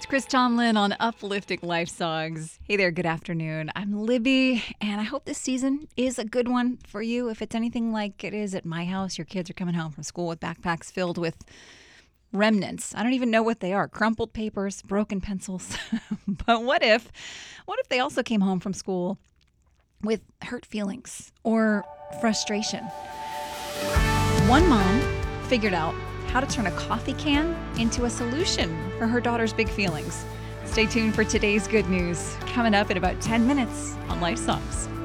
Chris Tomlin on Uplifting Life Songs. Hey there, good afternoon. I'm Libby, and I hope this season is a good one for you. If it's anything like it is at my house, your kids are coming home from school with backpacks filled with remnants. I don't even know what they are. Crumpled papers, broken pencils. But what if they also came home from school with hurt feelings or frustration? One mom figured out how to turn a coffee can into a solution for her daughter's big feelings. Stay tuned for today's good news, coming up in about 10 minutes on Life Songs.